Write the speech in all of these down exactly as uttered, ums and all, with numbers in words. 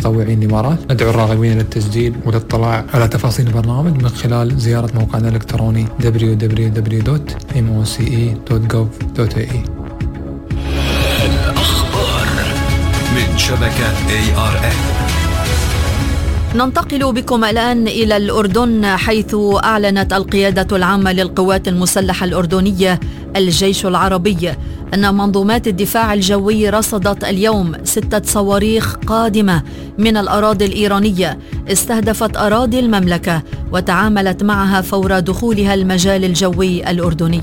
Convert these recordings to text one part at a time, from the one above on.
المتطوعين الإمارات. ندعو الراغبين للتسجيل والاطلاع على تفاصيل البرنامج من خلال زيارة موقعنا الإلكتروني دبليو دبليو دبليو دوت إم أو سي إي دوت جوف دوت إي إي. الأخبار من شبكة إيه آر إن. ننتقل بكم الآن إلى الأردن، حيث أعلنت القيادة العامة للقوات المسلحة الأردنية الجيش العربي أن منظومات الدفاع الجوي رصدت اليوم ستة صواريخ قادمة من الأراضي الإيرانية استهدفت أراضي المملكة وتعاملت معها فور دخولها المجال الجوي الأردني.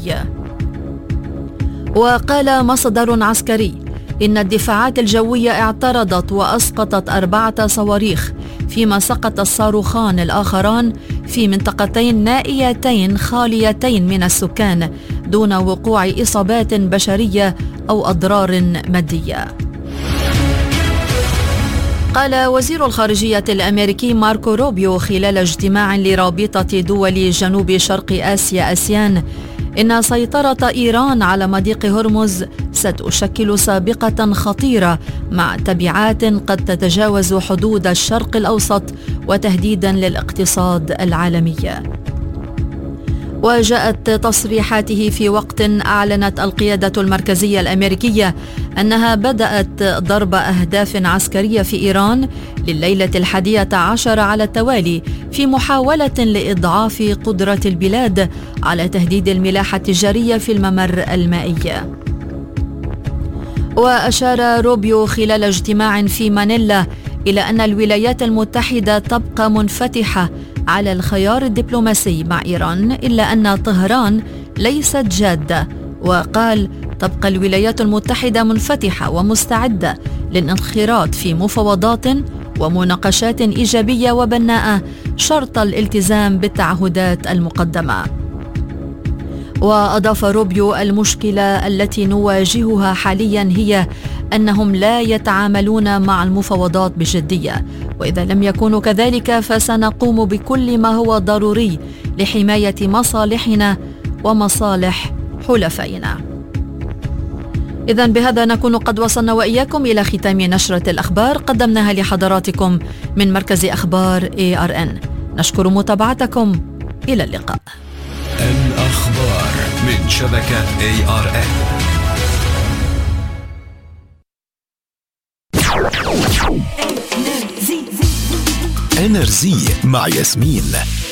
وقال مصدر عسكري إن الدفاعات الجوية اعترضت وأسقطت أربعة صواريخ، فيما سقط الصاروخان الآخران في منطقتين نائيتين خاليتين من السكان دون وقوع إصابات بشرية أو أضرار مادية. قال وزير الخارجية الأمريكي ماركو روبيو خلال اجتماع لرابطة دول جنوب شرق آسيا آسيان إن سيطرة إيران على مضيق هرمز ستشكل سابقة خطيرة مع تبعات قد تتجاوز حدود الشرق الأوسط وتهديدا للاقتصاد العالمي. وجاءت تصريحاته في وقت أعلنت القيادة المركزية الأمريكية أنها بدأت ضرب أهداف عسكرية في إيران لليلة الحادية عشر على التوالي في محاولة لإضعاف قدرة البلاد على تهديد الملاحة التجارية في الممر المائي. وأشار روبيو خلال اجتماع في مانيلا إلى أن الولايات المتحدة تبقى منفتحة على الخيار الدبلوماسي مع إيران، إلا أن طهران ليست جادة. وقال تبقى الولايات المتحدة منفتحة ومستعدة للانخراط في مفاوضات ومناقشات إيجابية وبناءة شرط الالتزام بالتعهدات المقدمة. وأضاف روبيو المشكلة التي نواجهها حاليا هي أنهم لا يتعاملون مع المفاوضات بجدية، وإذا لم يكونوا كذلك فسنقوم بكل ما هو ضروري لحماية مصالحنا ومصالح حلفائنا. إذن بهذا نكون قد وصلنا وإياكم إلى ختام نشرة الأخبار قدمناها لحضراتكم من مركز أخبار إيه آر إن. نشكر متابعتكم، إلى اللقاء. الأخبار من شبكة إيه آر إن. إنرزي مع ياسمين.